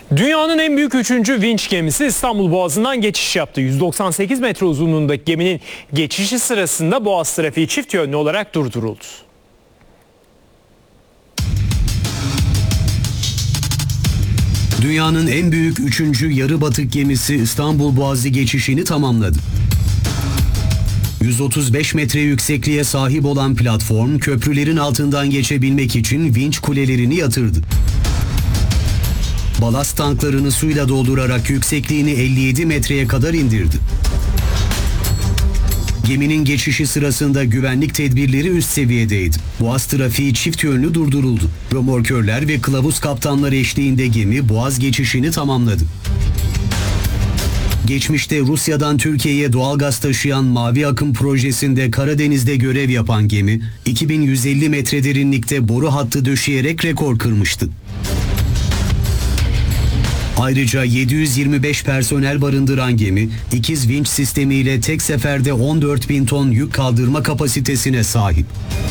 Dünyanın en büyük 3. vinç gemisi İstanbul Boğazı'ndan geçiş yaptı. 198 metre uzunluğundaki geminin geçişi sırasında Boğaz trafiği çift yönlü olarak durduruldu. Dünyanın en büyük 3. yarı batık gemisi İstanbul Boğazı geçişini tamamladı. 135 metre yüksekliğe sahip olan platform köprülerin altından geçebilmek için vinç kulelerini yatırdı. Balast tanklarını suyla doldurarak yüksekliğini 57 metreye kadar indirdi. Geminin geçişi sırasında güvenlik tedbirleri üst seviyedeydi. Boğaz trafiği çift yönlü durduruldu. Römorkörler ve kılavuz kaptanlar eşliğinde gemi Boğaz geçişini tamamladı. Geçmişte Rusya'dan Türkiye'ye doğalgaz taşıyan Mavi Akım projesinde Karadeniz'de görev yapan gemi, 2150 metre derinlikte boru hattı döşeyerek rekor kırmıştı. Ayrıca 725 personel barındıran gemi, ikiz vinç sistemiyle tek seferde 14.000 ton yük kaldırma kapasitesine sahip.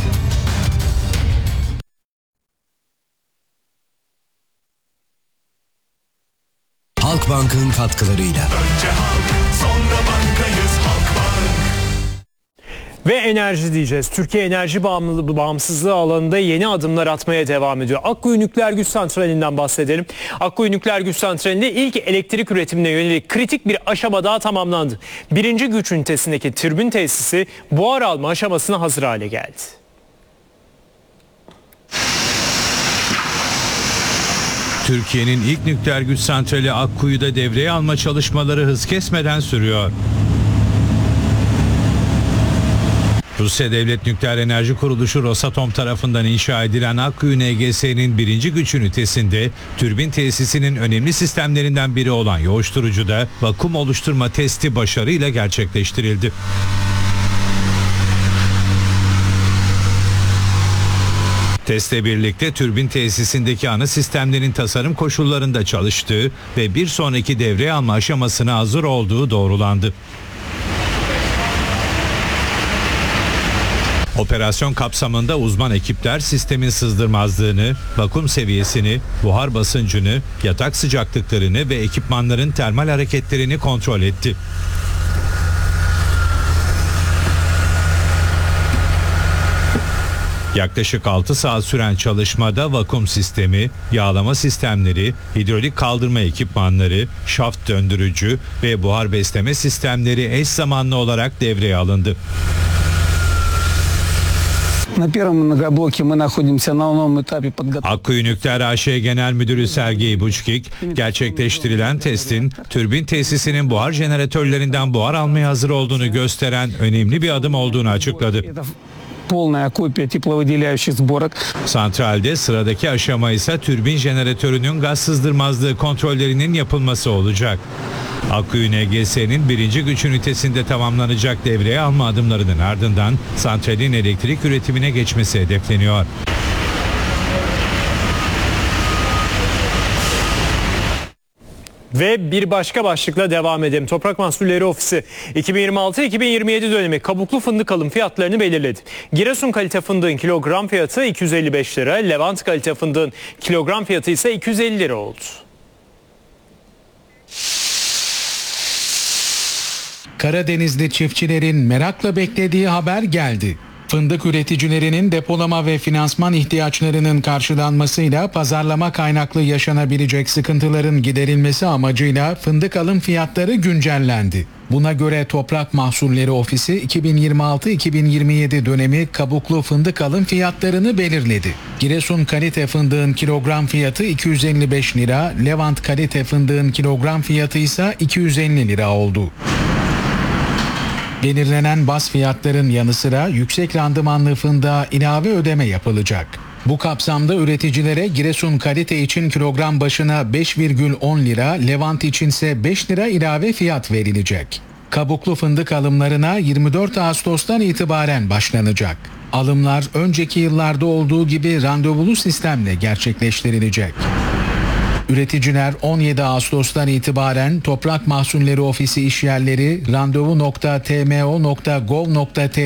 Halkbank'ın katkılarıyla. Önce halk, sonra bankayız Halkbank. Ve enerji diyeceğiz. Türkiye enerji bağımsızlığı alanında yeni adımlar atmaya devam ediyor. Akkuyu Nükleer Güç Santrali'nden bahsedelim. Akkuyu Nükleer Güç Santrali'nde ilk elektrik üretimine yönelik kritik bir aşama daha tamamlandı. 1. güç ünitesindeki türbin tesisi buhar alma aşamasına hazır hale geldi. Türkiye'nin ilk nükleer güç santrali Akkuyu'da devreye alma çalışmaları hız kesmeden sürüyor. Rusya Devlet Nükleer Enerji Kuruluşu Rosatom tarafından inşa edilen Akkuyu NGS'nin 1. güç ünitesinde türbin tesisinin önemli sistemlerinden biri olan yoğuşturucuda vakum oluşturma testi başarıyla gerçekleştirildi. Testle birlikte türbin tesisindeki ana sistemlerin tasarım koşullarında çalıştığı ve bir sonraki devreye alma aşamasına hazır olduğu doğrulandı. Operasyon kapsamında uzman ekipler sistemin sızdırmazlığını, vakum seviyesini, buhar basıncını, yatak sıcaklıklarını ve ekipmanların termal hareketlerini kontrol etti. Yaklaşık 6 saat süren çalışmada vakum sistemi, yağlama sistemleri, hidrolik kaldırma ekipmanları, şaft döndürücü ve buhar besleme sistemleri eş zamanlı olarak devreye alındı. Akkuyu Nükleer AŞ Genel Müdürü Sergey Buçkik, gerçekleştirilen testin türbin tesisinin buhar jeneratörlerinden buhar almaya hazır olduğunu gösteren önemli bir adım olduğunu açıkladı. Santralde sıradaki aşama ise türbin jeneratörünün gaz sızdırmazlığı kontrollerinin yapılması olacak. Akkuyu NGS'nin 1. güç ünitesinde tamamlanacak devreye alma adımlarının ardından santralin elektrik üretimine geçmesi hedefleniyor. Ve bir başka başlıkla devam edelim. Toprak Mahsulleri Ofisi 2026-2027 dönemi kabuklu fındık alım fiyatlarını belirledi. Giresun kalite fındığın kilogram fiyatı 255 lira, Levant kalite fındığın kilogram fiyatı ise 250 lira oldu. Karadenizli çiftçilerin merakla beklediği haber geldi. Fındık üreticilerinin depolama ve finansman ihtiyaçlarının karşılanmasıyla pazarlama kaynaklı yaşanabilecek sıkıntıların giderilmesi amacıyla fındık alım fiyatları güncellendi. Buna göre Toprak Mahsulleri Ofisi 2026-2027 dönemi kabuklu fındık alım fiyatlarını belirledi. Giresun kalite fındığın kilogram fiyatı 255 lira, Levant kalite fındığın kilogram fiyatı ise 250 lira oldu. Belirlenen baz fiyatların yanı sıra yüksek randımanlı fındığa ilave ödeme yapılacak. Bu kapsamda üreticilere Giresun kalite için kilogram başına 5,10 lira, Levant içinse 5 lira ilave fiyat verilecek. Kabuklu fındık alımlarına 24 Ağustos'tan itibaren başlanacak. Alımlar önceki yıllarda olduğu gibi randevulu sistemle gerçekleştirilecek. Üreticiler 17 Ağustos'tan itibaren Toprak Mahsulleri Ofisi işyerleri randevu.tmo.gov.tr